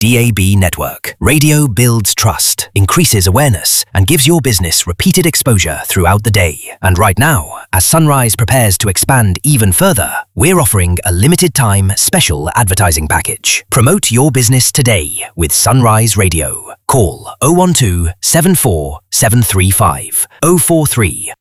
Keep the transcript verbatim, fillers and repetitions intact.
D A B network. Radio builds trust, increases awareness, and gives your business repeated exposure throughout the day. And right now, as Sunrise prepares to expand even further, we're offering a limited-time special advertising package. Promote your business today with Sunrise Radio. Call oh one two, seven four seven three five, oh four three